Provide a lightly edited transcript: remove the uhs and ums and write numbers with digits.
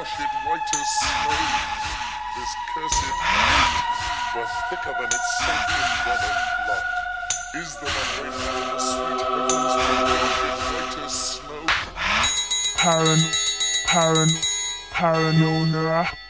acid white as snow. This cursed night were thicker than its sacred brother blood. Is the man waiting in the sweet heavens white as snow? Paranoia.